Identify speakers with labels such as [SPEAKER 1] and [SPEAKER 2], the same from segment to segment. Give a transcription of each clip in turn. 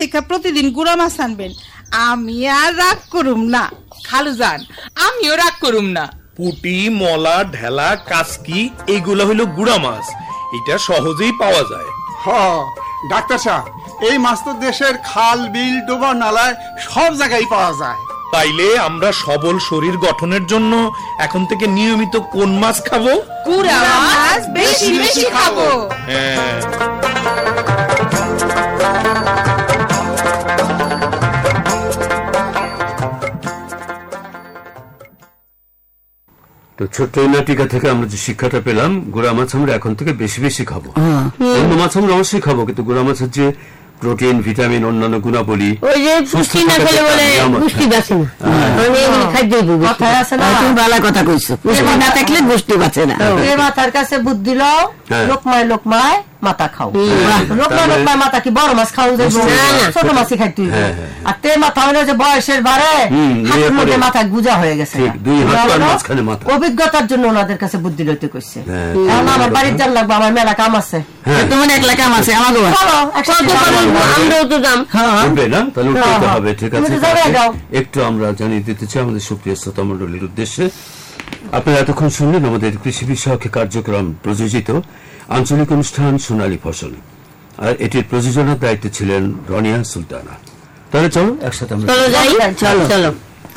[SPEAKER 1] থেকে প্রতিদিন গুড়া মাছ আনবেন। আমি আর রাগ করুম না।
[SPEAKER 2] খালুজান, আমিও রাগ করুম না।
[SPEAKER 3] পুটি, মলা, ঢেলা, কাসকি এইগুলো হইলো গুড়া মাছ, এটা সহজেই পাওয়া যায়।
[SPEAKER 4] ডাক্তার সাহেব, এই মাছ তো দেশের খাল, বিল, ডোবা, নালায় সব জায়গায় পাওয়া যায়।
[SPEAKER 3] তাইলে আমরা সবল শরীর গঠনের জন্য এখন থেকে নিয়মিত কোন মাছ খাবো?
[SPEAKER 1] গুড়া মাছ বেশি বেশি খাবো।
[SPEAKER 3] হ্যাঁ।
[SPEAKER 5] তো ছোট্ট নাটিকা থেকে আমরা যে শিক্ষাটা পেলাম, গুড়া মাছ আমরা এখন থেকে বেশি বেশি খাবো। অন্য মাছ আমরা অবশ্যই খাবো, কিন্তু গুড়া মাছের যে প্রোটিন, ভিটামিন, অন্যান্য গুণাবলী,
[SPEAKER 6] ওই যে পুষ্টি না খেলে বলে পুষ্টি বাঁচে না, কথায় আছে না? তুমি ভালো কথা কইছো, পুষ্টি না থাকলে পুষ্টি বাঁচে না। মাথার কাছে বুদ্ধি লও, লোকমায় লোকমায় মাথা খাও। লোকমায় লোকমায় মাথা কি বড় মাছ খাও যাবো? ছোট মাছই খাইতে হইব। আর তে মাথা হলো যে বয়সের বারে হাতের মধ্যে মাথা গুজা হয়ে গেছে, অভিজ্ঞতার জন্য ওনাদের কাছে বুদ্ধি লইতে কইছে। এখন আমার বাড়ির যান লাগবে, আমার মেলা কাম আছে। তোমার একলা কাম আছে, আমাকে আমরাও তো দাম
[SPEAKER 5] না, তাহলে উঠতে হবে। ঠিক আছে, একটু আমরা জানিয়ে দিতে চাই আমাদের সুপ্রিয় শ্রোতা মণ্ডলীর উদ্দেশ্যে, আপনারা এতক্ষণ শুনলেন আমাদের কৃষি বিষয়ক কার্যক্রম প্রযোজিত আঞ্চলিক অনুষ্ঠান সোনালী ফসল, আর এটির প্রযোজনার দায়িত্বে ছিলেন রনিয়া সুলতানা। তাহলে চলো একসাথে আমরা চলো।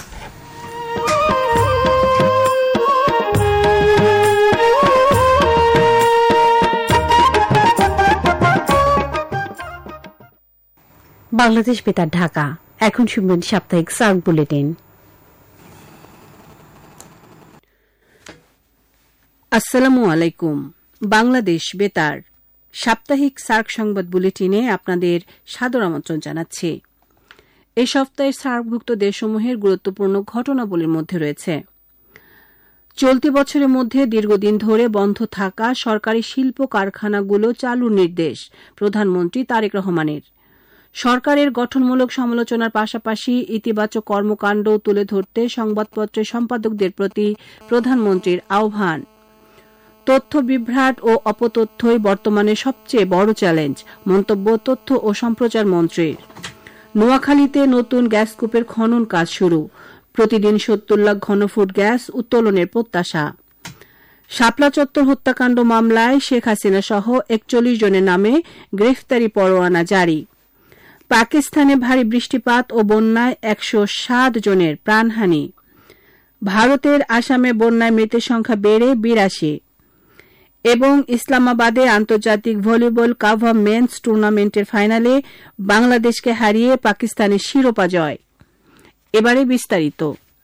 [SPEAKER 7] বাংলাদেশ বেতার ঢাকা। এখন শুনবেন সাপ্তাহিক সার্ক বুলেটিন। আসসালামু আলাইকুম। বাংলাদেশ বেতার সাপ্তাহিক সার্ক সংবাদ বুলেটিনে আপনাদের সাদর আমন্ত্রণ জানাচ্ছি। এই সপ্তাহের সার্কভুক্ত দেশসমূহের গুরুত্বপূর্ণ ঘটনাবলীর মধ্যে রয়েছে চলতি বছরের মধ্যে দীর্ঘদিন ধরে বন্ধ থাকা সরকারি শিল্প কারখানাগুলো চালুর নির্দেশ প্রধানমন্ত্রী তারেক রহমানের। সরকারের গঠনমূলক সমালোচনার পাশাপাশি ইতিবাচক কর্মকাণ্ড তুলে ধরতে সংবাদপত্রের সম্পাদকদের প্রতি প্রধানমন্ত্রীর আহ্বান। তথ্য বিভ্রাট ও অপতথ্যই বর্তমানে সবচেয়ে বড় চ্যালেঞ্জ, মন্তব্য তথ্য ও সম্প্রচার মন্ত্রীর। নোয়াখালীতে নতুন গ্যাসকূপের খনন কাজ শুরু, প্রতিদিন ৭০ লাখ ঘনফুট গ্যাস উত্তোলনের প্রত্যাশা। শাপলা চত্বর হত্যাকাণ্ড মামলায় শেখ হাসিনা সহ ৪১ জনের নামে গ্রেফতারি পরোয়ানা জারি। পাকিস্তানে ভারী বৃষ্টিপাত ও বন্যায় ১০৭ জনের প্রাণহানি। ভারতের আসামে বন্যায় মৃতের সংখ্যা বেড়ে ৮২। এবং ইসলামাবাদে আন্তর্জাতিক ভলিবল কাভা মেন্স টুর্নামেন্টের ফাইনালে বাংলাদেশকে হারিয়ে পাকিস্তানের শিরোপা জয়। এবারে বিস্তারিত।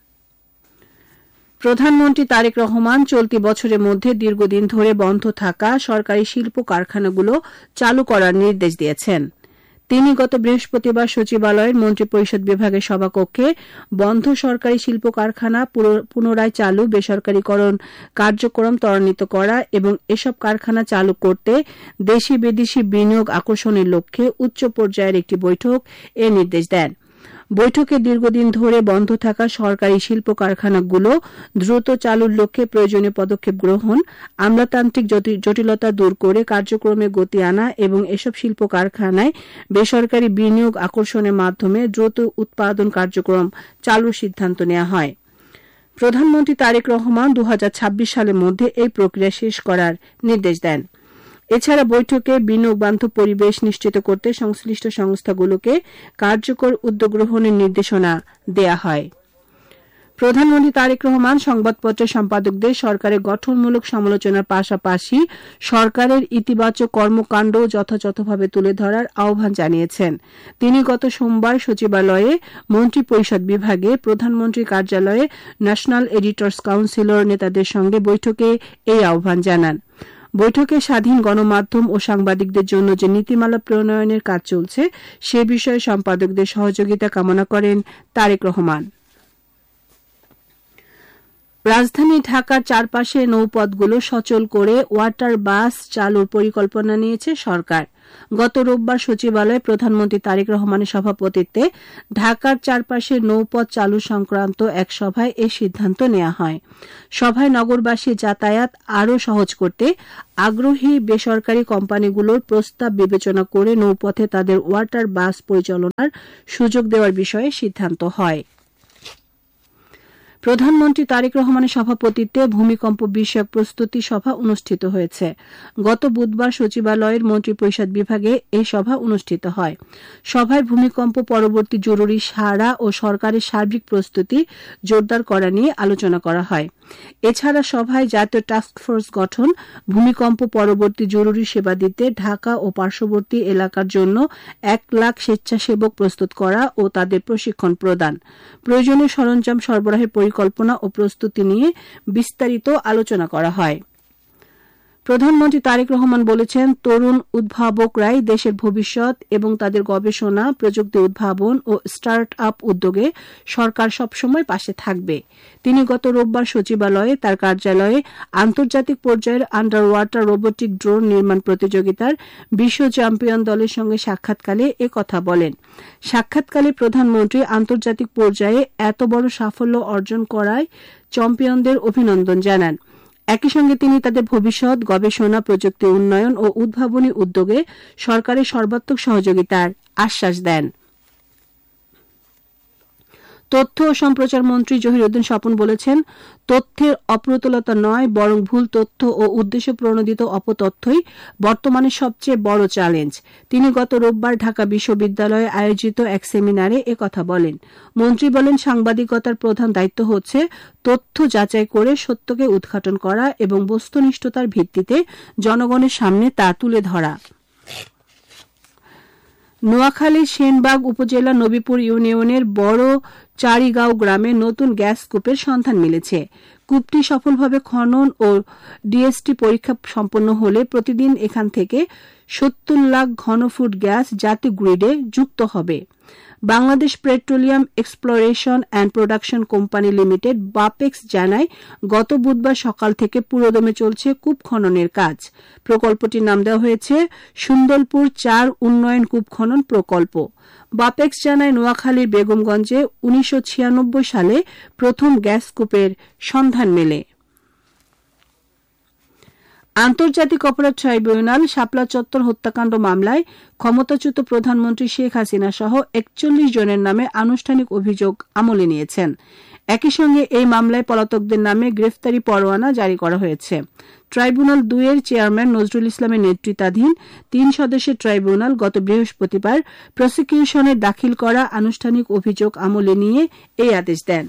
[SPEAKER 7] প্রধানমন্ত্রী তারেক রহমান চলতি বছরের মধ্যে দীর্ঘদিন ধরে বন্ধ থাকা সরকারি শিল্প কারখানাগুলো চালু করার নির্দেশ দিয়েছেন। তিনি গত বৃহস্পতিবার সচিবালয়ের মন্ত্রিপরিষদ বিভাগের সভাকক্ষে বন্ধ সরকারি শিল্প কারখানা পুনরায় চালু, বেসরকারীকরণ কার্যক্রম ত্বরান্বিত করা এবং এসব কারখানা চালু করতে দেশি বিদেশি বিনিয়োগ আকর্ষণের লক্ষ্যে উচ্চ পর্যায়ের একটি বৈঠক এ নির্দেশ দেন। বৈঠকে দীর্ঘদিন ধরে বন্ধ থাকা সরকারি শিল্প কারখানাগুলো দ্রুত চালুর লক্ষ্যে প্রয়োজনীয় পদক্ষেপ গ্রহণ, আমলাতান্ত্রিক জটিলতা দূর করে কার্যক্রমে গতি আনা এবং এসব শিল্প কারখানায় বেসরকারি বিনিয়োগ আকর্ষণের মাধ্যমে দ্রুত উৎপাদন কার্যক্রম চালুর সিদ্ধান্ত নেওয়া হয়। প্রধানমন্ত্রী তারেক রহমান ২০২৬ সালের মধ্যে এই প্রক্রিয়া শেষ করার নির্দেশ দেন। এছাড়া বৈঠকে বিনিয়োগ বান্ধব পরিবেশ নিশ্চিত করতে সংশ্লিষ্ট সংস্থাগুলোকে কার্যকর উদ্যোগ গ্রহণের নির্দেশনা দেয়া হয়। প্রধানমন্ত্রী তারেক রহমান সংবাদপত্রের সম্পাদকদের সরকারের গঠনমূলক সমালোচনার পাশাপাশি সরকারের ইতিবাচক কর্মকাণ্ড যথাযথভাবে তুলে ধরার আহ্বান জানিয়েছেন। তিনি গত সোমবার সচিবালয়ে মন্ত্রিপরিষদ বিভাগে প্রধানমন্ত্রীর কার্যালয়ে ন্যাশনাল এডিটর্স কাউন্সিলর নেতাদের সঙ্গে বৈঠকে এই আহ্বান জানান। বৈঠকে স্বাধীন গণমাধ্যম ও সাংবাদিকদের জন্য যে নীতিমালা প্রণয়নের কাজ চলছে সে বিষয়ে সম্পাদকদের সহযোগিতা কামনা করেন তারেক রহমান। রাজধানী ঢাকার চারপাশে নৌপথগুলো সচল করে ওয়াটার বাস চালুর পরিকল্পনা নিয়েছে সরকার। গত রোববার সচিবালয়ে প্রধানমন্ত্রী তারেক রহমানের সভাপতিত্বে ঢাকার চারপাশে নৌপথ চালু সংক্রান্ত এক সভায় এ সিদ্ধান্ত নেওয়া হয়। সভায় নগরবাসী যাতায়াত আরও সহজ করতে আগ্রহী বেসরকারি কোম্পানিগুলোর প্রস্তাব বিবেচনা করে নৌপথে তাদের ওয়াটার বাস পরিচালনার সুযোগ দেওয়ার বিষয়ে সিদ্ধান্ত হয়। প্রধানমন্ত্রী তারেক রহমানের সভাপতিত্বে ভূমিকম্প বিষয়ক প্রস্তুতি সভা অনুষ্ঠিত হয়েছে। গত বুধবার সচিবালয়ের মন্ত্রিপরিষদ বিভাগে এই সভা অনুষ্ঠিত হয়। সভায় ভূমিকম্প পরবর্তী জরুরি সাড়া ও সরকারের সার্বিক প্রস্তুতি জোরদার করা নিয়ে আলোচনা করা হয়। এছাড়া সভায় জাতীয় টাস্কফোর্স গঠন, ভূমিকম্প পরবর্তী জরুরি সেবা দিতে ঢাকা ও পার্শ্ববর্তী এলাকার জন্য 1 লাখ স্বেচ্ছাসেবক প্রস্তুত করা ও তাদের প্রশিক্ষণ প্রদান, প্রয়োজনীয় সরঞ্জাম সরবরাহের পরিকল্পনা ও প্রস্তুতি নিয়ে বিস্তারিত আলোচনা করা হয়। প্রধানমন্ত্রী তারেক রহমান বলেছেন, তরুণ উদ্ভাবকরাই দেশের ভবিষ্যৎ এবং তাদের গবেষণা, প্রযুক্তি উদ্ভাবন ও স্টার্ট আপ উদ্যোগে সরকার সবসময় পাশে থাকবে। তিনি গত রোববার সচিবালয়ে তার কার্যালয়ে আন্তর্জাতিক পর্যায়ের আন্ডার ওয়াটার রোবোটিক ড্রোন নির্মাণ প্রতিযোগিতার বিশ্ব চ্যাম্পিয়ন দলের সঙ্গে সাক্ষাৎকালে একথা বলেন। সাক্ষাৎকালে প্রধানমন্ত্রী আন্তর্জাতিক পর্যায়ে এত বড় সাফল্য অর্জন করায় চ্যাম্পিয়নদের অভিনন্দন জানান। একই সঙ্গে তিনি তাদের ভবিষ্যৎ গবেষণা, প্রযুক্তি উন্নয়ন ও উদ্ভাবনী উদ্যোগে সরকারের সর্বাত্মক সহযোগিতার আশ্বাস দেন। তথ্য ও সম্প্রচার মন্ত্রী জহিরুদ্দিন স্বপন বলেছেন, তথ্যের অপ্রতুলতা নয়, বরং ভুল তথ্য ও উদ্দেশ্য প্রণোদিত অপতথ্যই বর্তমানে সবচেয়ে বড় চ্যালেঞ্জ। তিনি গত রোববার ঢাকা বিশ্ববিদ্যালয়ে আয়োজিত এক সেমিনারে একথা বলেন। মন্ত্রী বলেন, সাংবাদিকতার প্রধান দায়িত্ব হচ্ছে তথ্য যাচাই করে সত্যকে উদ্ঘাটন করা এবং বস্তুনিষ্ঠতার ভিত্তিতে জনগণের সামনে তা তুলে ধরা। নোয়াখালীর সেনবাগ উপজেলা নবীপুর ইউনিয়নের বড় চারিগাঁও গ্রামে নতুন গ্যাস কূপের সন্ধান মিলেছে। কূপটি সফলভাবে খনন ও ডিএসটি পরীক্ষা সম্পন্ন হলে প্রতিদিন এখান থেকে 70 লাখ ঘনফুট গ্যাস জাতীয় গ্রিডে যুক্ত হবে। Bangladesh petroleum exploration and production company limited Bapex জানায়, গত বুধবার সকাল থেকে পুরোদমে চলছে কূপ খননের কাজ। প্রকল্পটির নাম দেওয়া হয়েছে সুন্দরপুর 4 উন্নয়ন কূপ খনন প্রকল্প। বাপেক্স জানায়, নোয়াখালীর বেগমগঞ্জে 1996 সালে প্রথম গ্যাস কূপের সন্ধান মেলে। আন্তর্জাতিক অপরাধ ট্রাইব্যুনাল শাপলা চত্বর হত্যাকাণ্ড মামলায় ক্ষমতাচ্যুত প্রধানমন্ত্রী শেখ হাসিনা সহ 41 জনের নামে আনুষ্ঠানিক অভিযোগ আমলে নিয়েছেন। একই সঙ্গে এই মামলায় পলাতকদের নামে গ্রেফতারি পরোয়ানা জারি করা হয়েছে। ট্রাইব্যুনাল 2 এর চেয়ারম্যান নজরুল ইসলামের নেতৃত্বাধীন 3 সদস্যের ট্রাইব্যুনাল গত বৃহস্পতিবার প্রসিকিউশনের দাখিল করা আনুষ্ঠানিক অভিযোগ আমলে নিয়ে এই আদেশ দেন।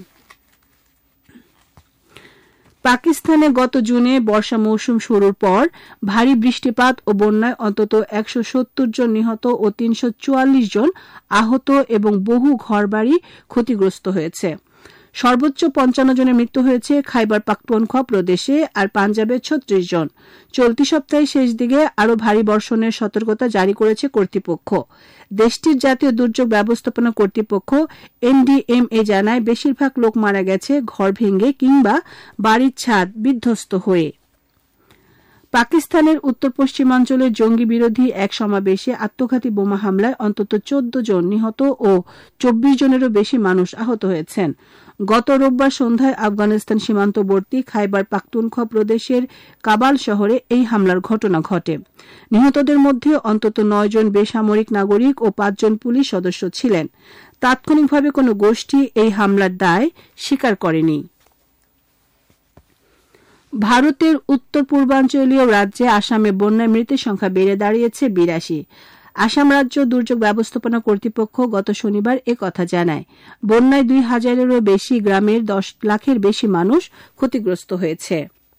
[SPEAKER 7] পাকিস্তানে গত জুনে বর্ষা মৌসুম শুরুর পর ভারী বৃষ্টিপাত ও বন্যায় অন্তত 170 জন নিহত ও 344 জন আহত এবং বহু ঘরবাড়ি ক্ষতিগ্রস্ত হয়েছে। সর্বোচ্চ 55 জনের মৃত্যু হয়েছে খাইবার পাখতুনখোয়া প্রদেশে, আর পাঞ্জাবে 36 জন। চলতি সপ্তাহের শেষ দিকে আরও ভারী বর্ষণের সতর্কতা জারি করেছে কর্তৃপক্ষ। দেশটির জাতীয় দুর্যোগ ব্যবস্থাপনা কর্তৃপক্ষ এনডিএমএ জানায়, বেশিরভাগ লোক মারা গেছে ঘর ভেঙে কিংবা বাড়ির ছাদ বিধ্বস্ত হয়ে। পাকিস্তানের উত্তর পশ্চিমাঞ্চলে জঙ্গি বিরোধী এক সমাবেশে আত্মঘাতী বোমা হামলায় অন্তত 14 জন নিহত ও 24 জনেরও বেশি মানুষ আহত হয়েছেন। গত রোববার সন্ধ্যায় আফগানিস্তান সীমান্তবর্তী খাইবার পাখতুনখোয়া প্রদেশের কাবাল শহরে এই হামলার ঘটনা ঘটে। নিহতদের মধ্যে অন্তত 9 জন বেসামরিক নাগরিক ও 5 জন পুলিশ সদস্য ছিলেন। তাৎক্ষণিকভাবে কোনো গোষ্ঠী এই হামলার দায় স্বীকার করেনি। ভারতের উত্তর পূর্বাঞ্চলীয় রাজ্যে আসামে বন্যায় মৃতের সংখ্যা বেড়ে দাঁড়িয়েছে 82। আসাম রাজ্য দুর্যোগ ব্যবস্থাপনা কর্তৃপক্ষ গত শনিবার একথা জানায়। বন্যায় 2000-এরও বেশি গ্রামের 10 লাখের বেশি মানুষ ক্ষতিগ্রস্ত হয়েছে।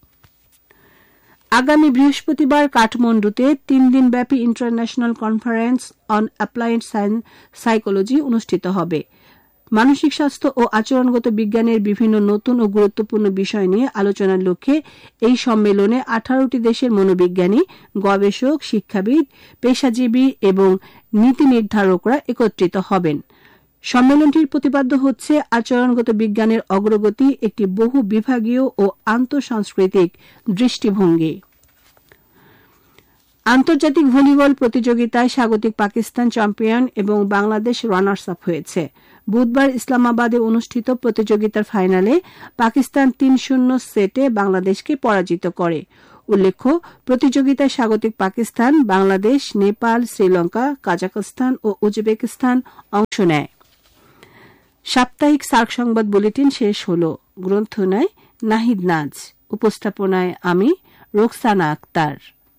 [SPEAKER 7] আগামী বৃহস্পতিবার কাঠমান্ডুতে 3 দিনব্যাপী international conference on applied psychology অনুষ্ঠিত হবে। মানসিক স্বাস্থ্য ও আচরণগত বিজ্ঞানের বিভিন্ন নতুন ও গুরুত্বপূর্ণ বিষয় নিয়ে আলোচনার লক্ষ্যে এই সম্মেলনে 18টি দেশের মনোবিজ্ঞানী, গবেষক, শিক্ষাবিদ, পেশাজীবী এবং নীতি নির্ধারকরা একত্রিত হবেন। সম্মেলনটির প্রতিপাদ্য হচ্ছে আচরণগত বিজ্ঞানের অগ্রগতি, একটি বহু বিভাগীয় ও আন্তঃসাংস্কৃতিক দৃষ্টিভঙ্গি। আন্তর্জাতিক ভলিবল প্রতিযোগিতায় স্বাগতিক পাকিস্তান চ্যাম্পিয়ন এবং বাংলাদেশ রানার্স আপ হয়েছে। বুধবার ইসলামাবাদে অনুষ্ঠিত প্রতিযোগিতার ফাইনালে পাকিস্তান ৩-০ সেটে বাংলাদেশকে পরাজিত করে। উল্লেখ্য, প্রতিযোগিতায় স্বাগতিক পাকিস্তান, বাংলাদেশ, নেপাল, শ্রীলঙ্কা, কাজাখস্তান ও উজবেকিস্তান অংশ নেয়। সাপ্তাহিক সার্ক সংবাদ বুলেটিন শেষ হল। গ্রন্থনায় নাহিদ নাজ, উপস্থাপনায় আমি Roksana Akter.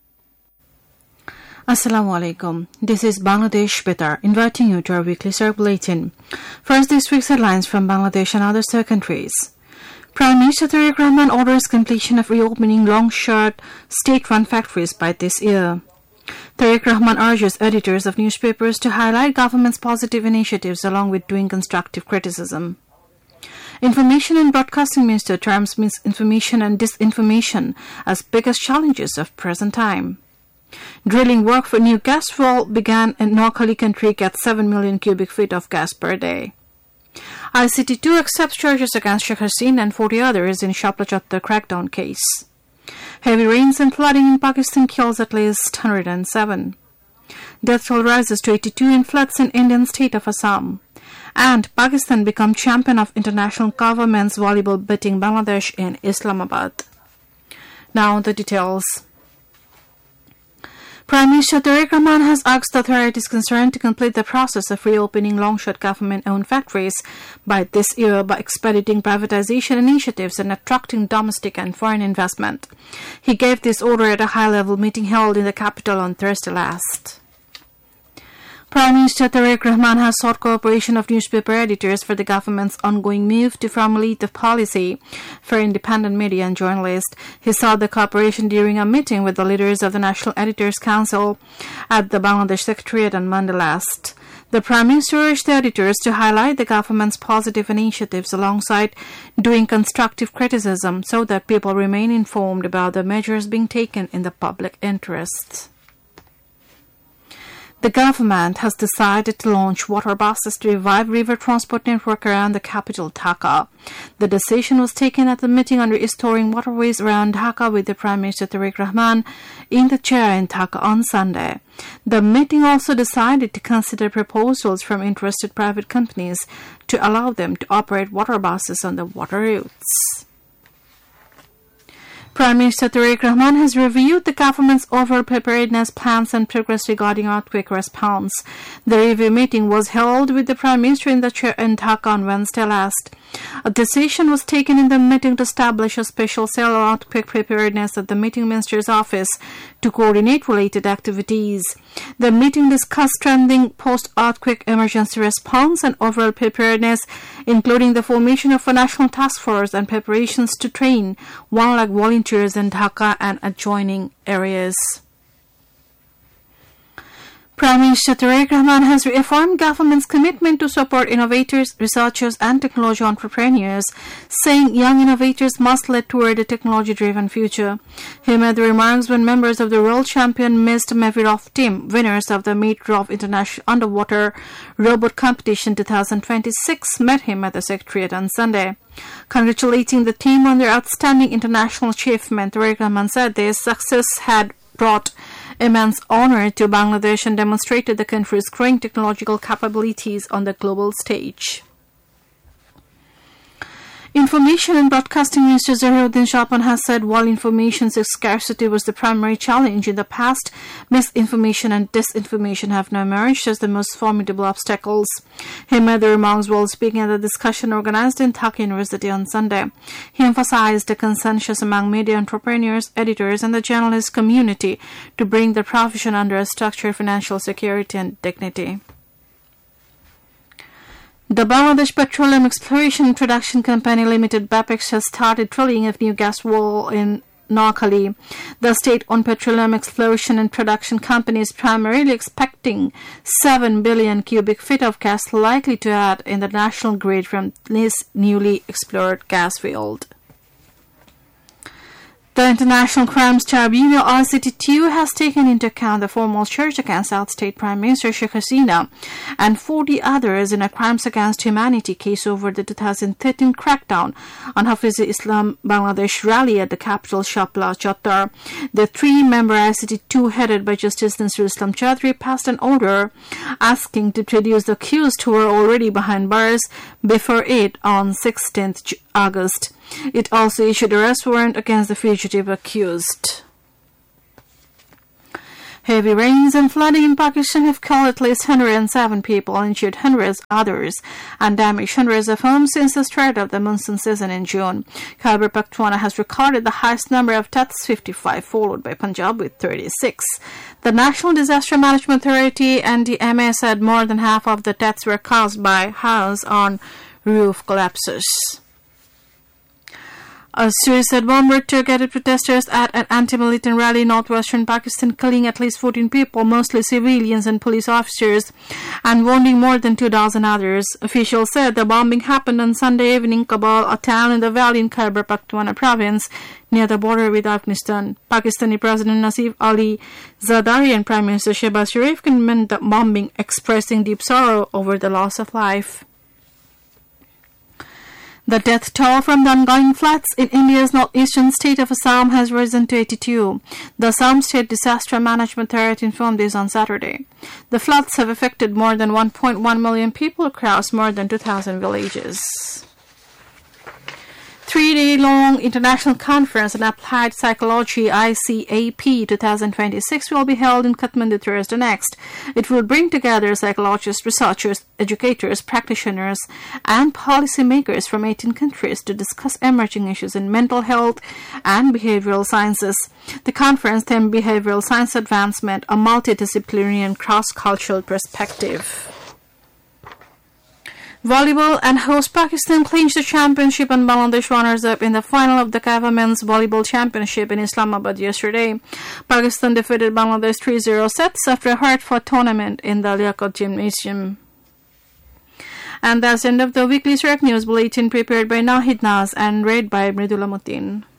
[SPEAKER 8] Assalamu alaikum. This is Bangladesh Betar inviting you to our weekly Sark bulletin. First, this week's headlines from Bangladesh and other Sark countries. Prime Minister Tariq Rahman orders completion of reopening Longshot state-run factories by this year. Tariq Rahman urges editors of newspapers to highlight government's positive initiatives along with doing constructive criticism. Information and Broadcasting Minister terms misinformation and disinformation as biggest challenges of present time. Drilling work for new gas well began in Noakhali Creek at 7 million cubic feet of gas per day. ICT2 accepts charges against Sheikh Hasina and 40 others in Shapla Chattar crackdown case. Heavy rains and flooding in Pakistan kills at least 107. Death toll rises to 82 in floods in Indian state of Assam. And Pakistan become champion of international government's volleyball beating Bangladesh in Islamabad. Now the details. Prime Minister Tariq Rahman has asked the authorities concerned to complete the process of reopening Longshot government-owned factories by this year by expediting privatization initiatives and attracting domestic and foreign investment. He gave this order at a high-level meeting held in the capital on Thursday last. Prime Minister Tariq Rahman has sought cooperation of newspaper editors for the government's ongoing move to formulate the policy for independent media and journalists. He sought the cooperation during a meeting with the leaders of the National Editors' Council at the Bangladesh Secretariat on Monday last. The Prime Minister urged the editors to highlight the government's positive initiatives alongside doing constructive criticism so that people remain informed about the measures being taken in the public interest. The government has decided to launch water buses to revive river transport network around the capital, Dhaka. The decision was taken at the meeting on restoring waterways around Dhaka with the Prime Minister Tariq Rahman in the chair in Dhaka on Sunday. The meeting also decided to consider proposals from interested private companies to allow them to operate water buses on the water routes. Prime Minister Tariq Rahman has reviewed the government's overall preparedness plans and progress regarding earthquake response. The review meeting was held with the Prime Minister in the chair in Dhaka on Wednesday last. A decision was taken in the meeting to establish a special cell on earthquake preparedness at the meeting minister's office to coordinate related activities. The meeting discussed strengthening post-earthquake emergency response and overall preparedness, including the formation of a national task force and preparations to train 1 lakh volunteers in Dhaka and adjoining areas. Prime Minister Tariq Rahman has reaffirmed government's commitment to support innovators, researchers and technology entrepreneurs, saying young innovators must lead toward a technology-driven future. He made the remarks when members of the world champion Mist Mavirov team, winners of the Mavirov International Underwater Robot Competition 2026, met him at the Secretariat on Sunday. Congratulating the team on their outstanding international achievement, Tariq Rahman said their success had brought immense honor to Bangladesh and demonstrated the country's growing technological capabilities on the global stage. Information and Broadcasting Minister Zahiruddin Chauhan has said while information scarcity was the primary challenge in the past, misinformation and disinformation have now emerged as the most formidable obstacles. He made the remarks while speaking at a discussion organized in Dhaka University on Sunday. He emphasized the consensus among media entrepreneurs, editors and the journalist community to bring the profession under a structured financial security and dignity. The Bangladesh Petroleum Exploration and Production Company Limited BAPEX has started drilling of new gas well in Noakhali. The state-owned petroleum exploration and production company is primarily expecting 7 billion cubic feet of gas likely to add in the national grid from this newly explored gas field. The International Crimes Tribunal ICT2 has taken into account the formal charge against South State Prime Minister Sheikh Hasina and 40 others in a crimes against humanity case over the 2013 crackdown on Hafiz-e-Islam Bangladesh rally at the capital Shapla Chattar. The three-member ICT2 headed by Justice Nasrul Islam Chaudhry passed an order asking to produce the accused who were already behind bars before it on 16th August. It also issued an arrest warrant against the fugitive accused. Heavy rains and flooding in Pakistan have killed at least 107 people, injured hundreds others, and damaged hundreds of homes since the start of the monsoon season in June. Khyber Pakhtunkhwa has recorded the highest number of deaths, 55, followed by Punjab with 36. The National Disaster Management Authority (NDMA) said more than half of the deaths were caused by house-on-roof collapses. A suicide bomber targeted protesters at an anti-militant rally in northwestern Pakistan, killing at least 14 people, mostly civilians and police officers, and wounding more than 2,000 others. Officials said the bombing happened on Sunday evening in Kabul, a town in the valley in Khyber Pakhtunkhwa province, near the border with Afghanistan. Pakistani President Nasif Ali Zardari and Prime Minister Shehbaz Sharif condemned the bombing, expressing deep sorrow over the loss of life. The death toll from the ongoing floods in India's northeastern state of Assam has risen to 82. The Assam State Disaster Management Authority informed this on Saturday. The floods have affected more than 1.1 million people across more than 2,000 villages. 3-day-long international conference on applied psychology ICAP 2026 will be held in Kathmandu Thursday next. It will bring together psychologists, researchers, educators, practitioners, and policymakers from 18 countries to discuss emerging issues in mental health and behavioral sciences. The conference themed Behavioral Science Advancement, a multidisciplinary and cross-cultural perspective. Volleyball and host Pakistan clinched the championship and Bangladesh runners-up in the final of the CAFA Men's Volleyball Championship in Islamabad yesterday. Pakistan defeated Bangladesh 3-0 sets after a hard-fought tournament in the Liaquat Gymnasium. And that's the end of the weekly Surak News Bulletin prepared by Nahid Naz and read by Mridula Mutin.